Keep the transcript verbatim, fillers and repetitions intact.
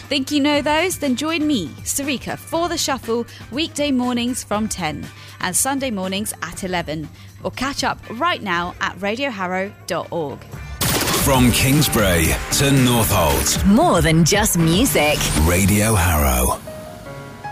Think you know those? Then join me, Sarika, for The Shuffle weekday mornings from ten and Sunday mornings at eleven. Or catch up right now at radio harrow dot org. From Kingsbury to Northolt. More than just music. Radio Harrow.